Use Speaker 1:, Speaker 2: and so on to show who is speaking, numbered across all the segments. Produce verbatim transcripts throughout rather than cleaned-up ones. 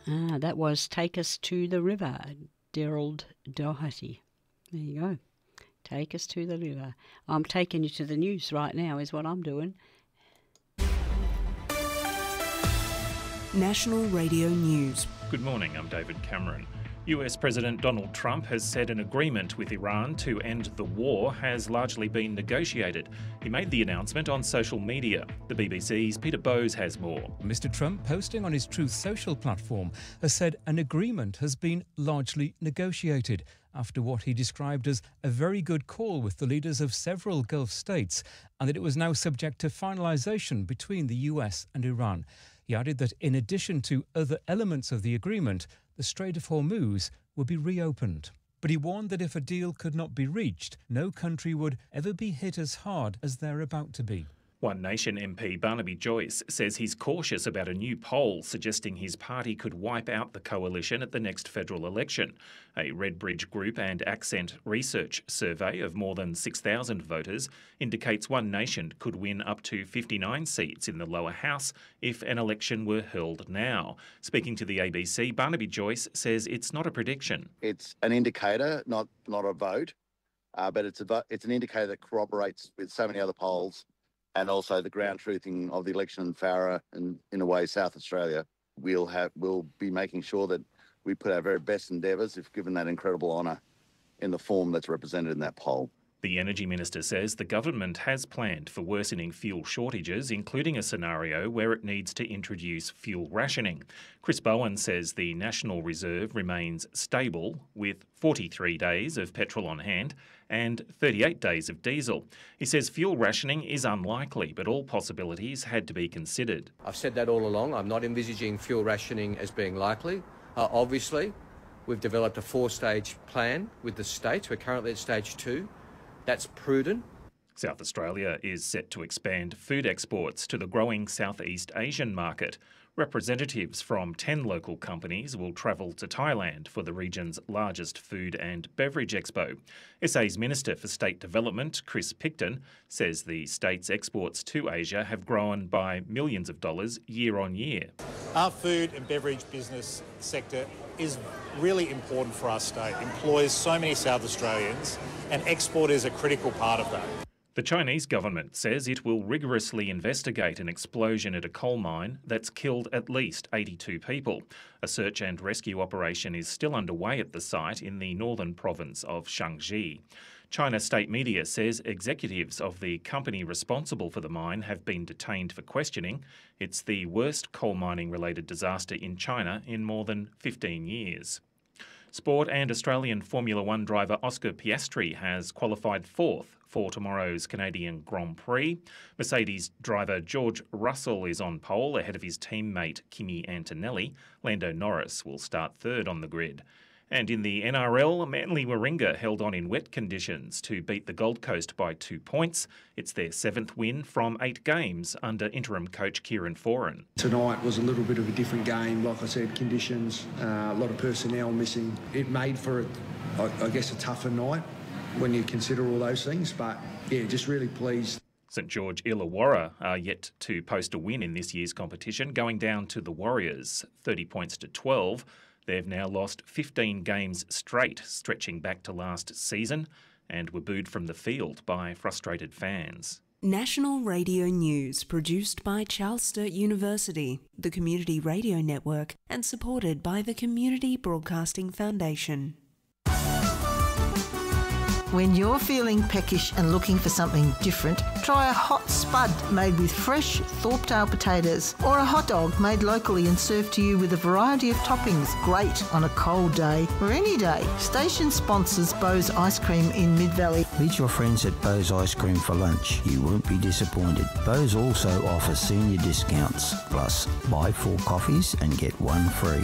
Speaker 1: Ah, that was Take Us to the River, Gerald Doherty. There you go. Take us to the river. I'm taking you to the news right now is what I'm doing.
Speaker 2: National Radio News.
Speaker 3: Good morning, I'm David Cameron. U S President Donald Trump has said an agreement with Iran to end the war has largely been negotiated. He made the announcement on social media. The B B C's Peter Bowes has more.
Speaker 4: Mister Trump, posting on his Truth Social platform, has said an agreement has been largely negotiated after what he described as a very good call with the leaders of several Gulf states, and that it was now subject to finalisation between the U S and Iran. He added that in addition to other elements of the agreement, the Strait of Hormuz would be reopened. But he warned that if a deal could not be reached, no country would ever be hit as hard as they're about to be.
Speaker 3: One Nation M P Barnaby Joyce says he's cautious about a new poll suggesting his party could wipe out the coalition at the next federal election. A Redbridge Group and Accent Research survey of more than six thousand voters indicates One Nation could win up to fifty-nine seats in the lower house if an election were held now. Speaking to the A B C, Barnaby Joyce says it's not a prediction.
Speaker 5: It's an indicator, not not a vote, uh, but it's a vo- it's an indicator that corroborates with so many other polls, and also the ground truthing of the election in Farah and, in a way, South Australia. We'll have we'll be making sure that we put our very best endeavours, if given that incredible honour, in the form that's represented in that poll.
Speaker 3: The Energy Minister says the government has planned for worsening fuel shortages, including a scenario where it needs to introduce fuel rationing. Chris Bowen says the National Reserve remains stable with forty-three days of petrol on hand and thirty-eight days of diesel. He says fuel rationing is unlikely, but all possibilities had to be considered.
Speaker 6: I've said that all along. I'm not envisaging fuel rationing as being likely. Uh, obviously, we've developed a four-stage plan with the states. We're currently at stage two. That's prudent.
Speaker 3: South Australia is set to expand food exports to the growing Southeast Asian market. Representatives from ten local companies will travel to Thailand for the region's largest food and beverage expo. S A's Minister for State Development, Chris Picton, says the state's exports to Asia have grown by millions of dollars year on year.
Speaker 7: Our food and beverage business sector is really important for our state, employs so many South Australians, and export is a critical part of that.
Speaker 3: The Chinese government says it will rigorously investigate an explosion at a coal mine that's killed at least eighty-two people. A search and rescue operation is still underway at the site in the northern province of Shaanxi. China state media says executives of the company responsible for the mine have been detained for questioning. It's the worst coal mining-related disaster in China in more than fifteen years. Sport and Australian Formula One driver Oscar Piastri has qualified fourth for tomorrow's Canadian Grand Prix. Mercedes driver George Russell is on pole ahead of his teammate Kimi Antonelli. Lando Norris will start third on the grid. And in the N R L, Manly Warringah held on in wet conditions to beat the Gold Coast by two points. It's their seventh win from eight games under interim coach Kieran Foran.
Speaker 8: Tonight was a little bit of a different game. Like I said, conditions, uh, a lot of personnel missing. It made for, a, I, I guess, a tougher night when you consider all those things. But, yeah, just really pleased.
Speaker 3: St George Illawarra are yet to post a win in this year's competition, going down to the Warriors, thirty points to twelve. They've now lost fifteen games straight, stretching back to last season, and were booed from the field by frustrated fans.
Speaker 2: National Radio News, produced by Charles Sturt University, the Community Radio Network, and supported by the Community Broadcasting Foundation.
Speaker 9: When you're feeling peckish and looking for something different, try a hot spud made with fresh Thorpedale potatoes, or a hot dog made locally and served to you with a variety of toppings. Great on a cold day or any day. Station sponsors Bose Ice Cream in Mid-Valley.
Speaker 10: Meet your friends at Bose Ice Cream for lunch. You won't be disappointed. Bose also offers senior discounts. Plus, buy four coffees and get one free.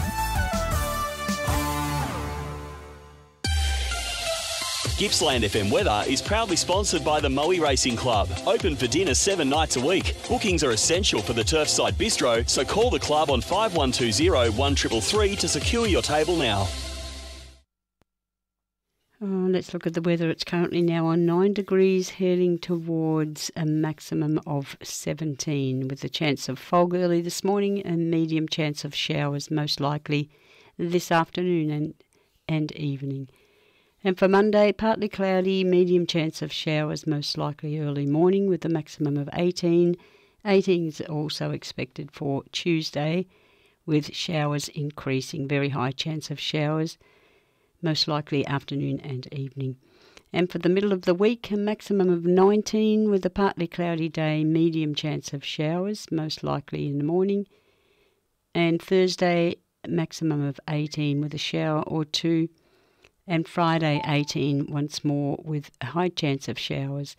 Speaker 11: Gippsland F M Weather is proudly sponsored by the Moe Racing Club. Open for dinner seven nights a week. Bookings are essential for the Turfside Bistro, so call the club on five one two zero, one three three three to secure your table now.
Speaker 1: Oh, let's look at the weather. It's currently now on nine degrees, heading towards a maximum of seventeen, with a chance of fog early this morning and medium chance of showers most likely this afternoon and, and evening. And for Monday, partly cloudy, medium chance of showers most likely early morning with a maximum of eighteen. eighteen is also expected for Tuesday, with showers increasing, very high chance of showers most likely afternoon and evening. And for the middle of the week, a maximum of nineteen with a partly cloudy day, medium chance of showers, most likely in the morning. And Thursday, maximum of eighteen with a shower or two. And Friday, eighteen once more with a high chance of showers.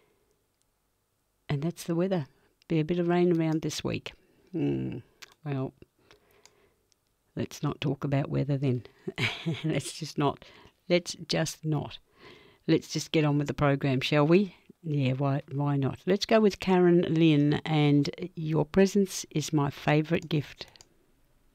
Speaker 1: And that's the weather. Be a bit of rain around this week. Hmm. Well, let's not talk about weather then. let's just not. Let's just not. Let's just get on with the program, shall we? Yeah, why why not? Let's go with Karen Lynn, and Your Presence is My Favourite Gift.